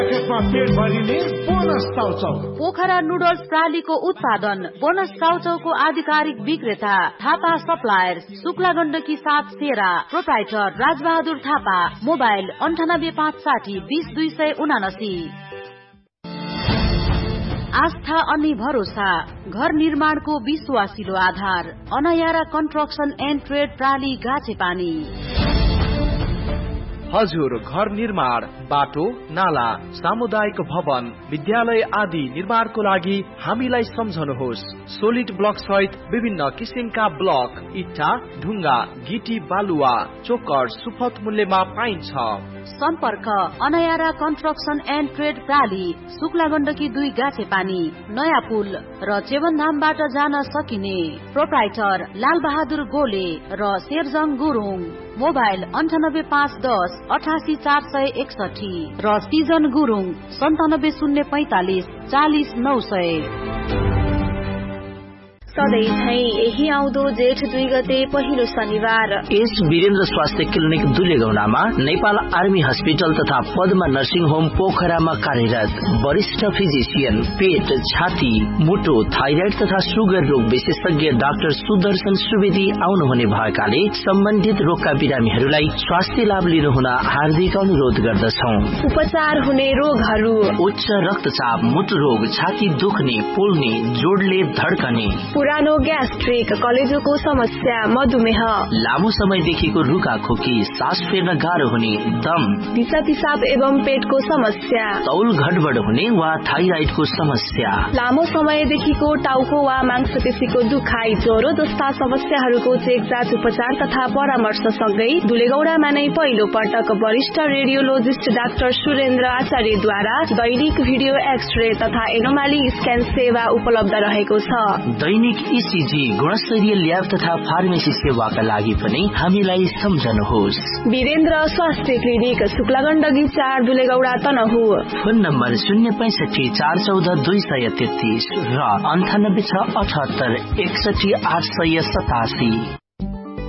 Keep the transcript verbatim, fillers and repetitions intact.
पेट भरिने bonus chow chow. Pokhara noodles प्रालीको उत्पादन bonus चाउचाउको आधिकारिक विक्रेता थापा सप्लायर्स, शुक्ला गण्डकी साथ सेरा, प्रोप्राइटर राजबहादुर थापा। मोबाइल अन्ठानब्बे पाँच साठी बीस दुई सय उनासी। आस्था अनि भरोसा घर निर्माणको विश्वासिलो आधार अनायारा कन्स्ट्रक्सन एन्ड ट्रेड प्राली गाछेपानी। हजुर घर निर्माण, बाटो, नाला, सामुदायिक भवन, विद्यालय आदि निर्माणको लागि हामीलाई सम्झनुहोस्। सोलिड ब्लक सहित विभिन्न किसिमका ब्लक, इट्टा, ढुङ्गा, गिटी, बालुवा, चोकर सुपथ मूल्यमा पाइन्छ। सम्पर्क अनायारा construction and trade प्राली, Shukla Gandaki दुई गाछेपानी, नयाँ पुल र चेवनधामबाट जान सकिने। प्रोप्राइटर लाल बहादुर गोले र शेरजङ गुरुङ। मोबाइल अन्ठानब्बे पाँच दस अठासी चार सय एकसठी र सिजन गुरुङ सन्तानब्बे शून्य पैंतालिस चालिस नौ सय। सधैँ झै यही आउँदो जेठ दुई गते पहिलो शनिबार एस वीरेन्द्र स्वास्थ्य क्लिनिक दुलेगौडामा नेपाल आर्मी हस्पिटल तथा पद्मा नर्सिङ होम पोखरामा कार्यरत वरिष्ठ फिजिशियन, पेट, छाती, मुटु, थाइराइड तथा सुगर रोग विशेषज्ञ डाक्टर सुदर्शन सुवेदी आउनुहुने भएकाले सम्बन्धित रोगका बिरामीहरूलाई स्वास्थ्य लाभ लिनु हुन हार्दिक अनुरोध गर्दछौ। उपचार हुने रोगहरू उच्च रक्तचाप, मुटु रोग, छाती दुख्ने, पोल्ने, जोडले धड्कने, पुरानो ग्यास्ट्रिक, कलेजोको समस्या, मधुमेह, लामो समयदेखिको रुखा खोकी, सास फेर्न गाह्रो हुने, दम, दिशा पिसाब एवं पेटको समस्या, तौल घटबड हुने वा थाइराइडको समस्या, लामो समयदेखिको टाउको वा मांसपेशीको दुखाइ, ज्वरो जस्ता समस्याहरूको चेकजाँच उपचार तथा परामर्श सँगै दुलेगौडामा नै पहिलो पटक वरिष्ठ रेडियोलोजिस्ट डाक्टर सुरेन्द्र आचार्यद्वारा दैनिक भिडियो एक्सरे तथा एनोमाली स्क्यान सेवा उपलब्ध रहेको छ। दैनिक ईसीजी, गुणस्तरीय ल्याब तथा फार्मेसी सेवाका लागि पनि हामीलाई सम्झनुहोस्। वीरेन्द्र स्वास्थ्य क्लिनिक, शुक्ला गण्डकी चार, दुलेगौडा तनहु। फोन नम्बर शून्य पैंसठी चार चौध दुई सय तेत्तीस र अन्ठानब्बे छ अठहत्तर एकसठी आठ सय सतासी।